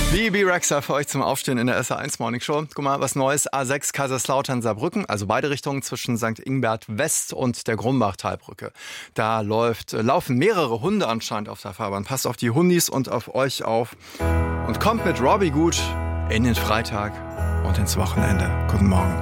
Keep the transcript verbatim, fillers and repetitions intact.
B B Rexha für euch zum Aufstehen in der S R eins Morning Show. Guck mal, was Neues. A sechs Kaiserslautern Saarbrücken, also beide Richtungen zwischen Sankt Ingbert West und der Grumbach-Talbrücke. Da läuft, laufen mehrere Hunde anscheinend auf der Fahrbahn. Passt auf die Hundis und auf euch auf. Und kommt mit Robbie gut in den Freitag und ins Wochenende. Guten Morgen.